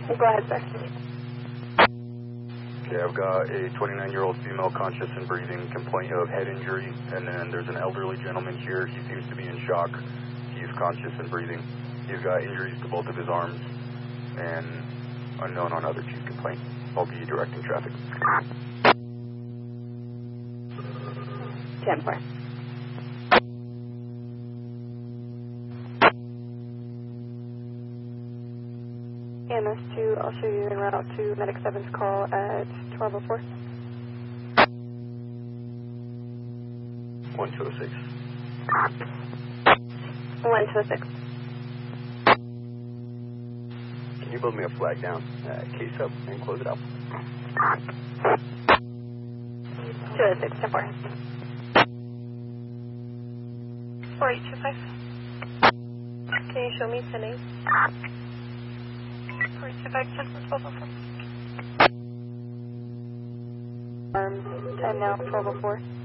Go ahead, sir. Okay, I've got a 29-year-old female conscious and breathing, complaint of head injury, and then there's an elderly gentleman here. He seems to be in shock. He's conscious and breathing. He's got injuries to both of his arms, and unknown on other chief complaint. I'll be directing traffic. 10-4. EMS2, I'll show you en route to Medic 7's call at 12:04. 1206. 1206. Can you build me a flag down, case up, and close it out? 206, 10-4. 4825. Can you show me 10-8? 4825, 1204. 10 now, 12:04.